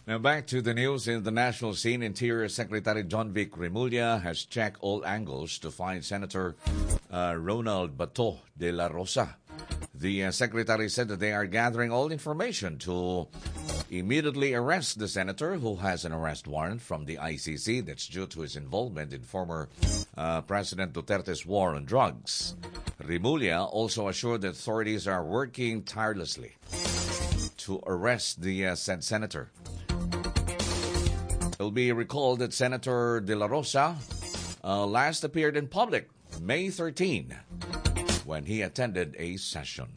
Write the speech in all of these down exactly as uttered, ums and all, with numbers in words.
Now back to the news. In the national scene, Interior Secretary John Vic Remulla has checked all angles to find Senator uh, Ronald Bato de la Rosa. The uh, secretary said that they are gathering all information to immediately arrest the senator, who has an arrest warrant from the I C C that's due to his involvement in former uh, President Duterte's war on drugs. Remulla also assured that authorities are working tirelessly to arrest the uh, said senator. It will be recalled that Senator De La Rosa uh, last appeared in public May thirteenth when he attended a session.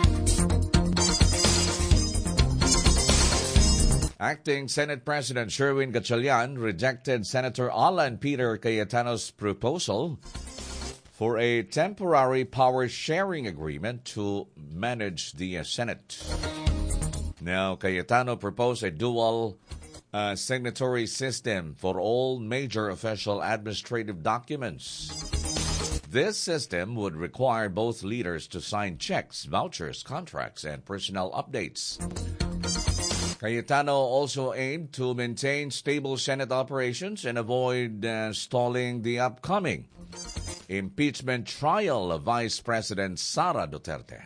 Acting Senate President Sherwin Gatchalian rejected Senator Alan Peter Cayetano's proposal for a temporary power-sharing agreement to manage the uh, Senate. Now, Cayetano proposed a dual uh, signatory system for all major official administrative documents. This system would require both leaders to sign checks, vouchers, contracts, and personnel updates. Cayetano also aimed to maintain stable Senate operations and avoid uh, stalling the upcoming impeachment trial of Vice President Sara Duterte.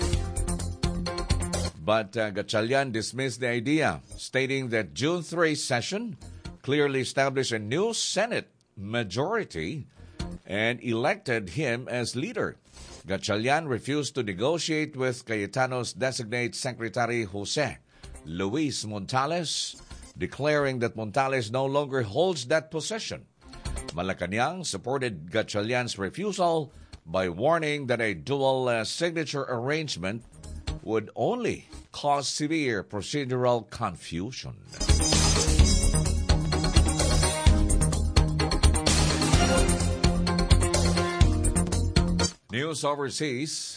But uh, Gatchalian dismissed the idea, stating that June third session clearly established a new Senate majority and elected him as leader. Gatchalian refused to negotiate with Cayetano's designate Secretary Jose Luis Montales, declaring that Montales no longer holds that position. Malacanang supported Gatchalian's refusal by warning that a dual uh, signature arrangement would only cause severe procedural confusion. News overseas.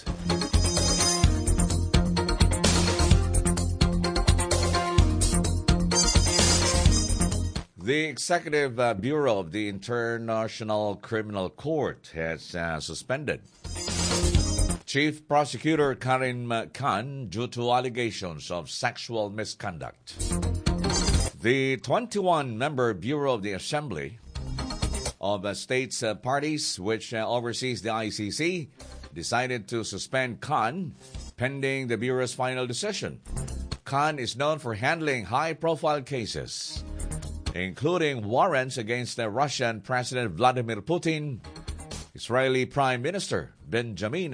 The Executive uh, Bureau of the International Criminal Court has uh, suspended Chief Prosecutor Karim Khan due to allegations of sexual misconduct. The twenty-one member Bureau of the Assembly of uh, States uh, Parties, which uh, oversees the I C C, decided to suspend Khan pending the Bureau's final decision. Khan is known for handling high-profile cases, including warrants against the Russian President Vladimir Putin, Israeli Prime Minister Benjamin